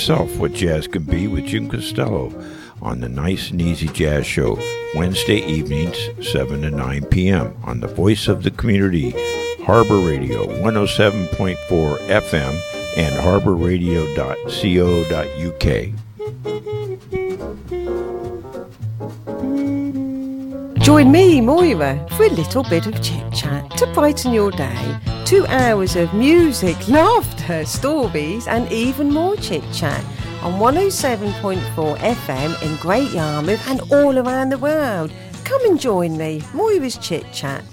yourself what jazz can be with Jim Costello on the Nice and Easy Jazz Show, Wednesday evenings, 7 to 9 p.m. on the Voice of the Community, Harbor Radio 107.4 FM and harborradio.co.uk. Join me, Moira, for a little bit of chit-chat to brighten your day. 2 hours of music, laughter, stories and even more chit-chat on 107.4 FM in Great Yarmouth and all around the world. Come and join me, Moira's Chit Chat.